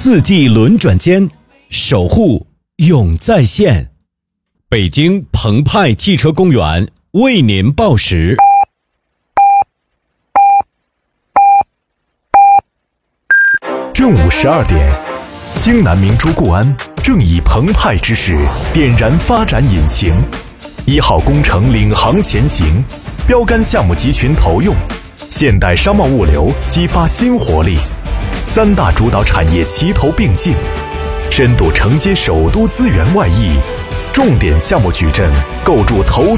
四季轮转间，守护永在线。北京澎湃汽车公园为您报时。 正午12点，京南明珠固安正以澎湃之势点燃发展引擎，1号工程领航前行，标杆项目集群投用，现代商贸物流激发新活力，3大主导产业齐头并进，深度承接首都资源外溢，重点项目矩阵构筑投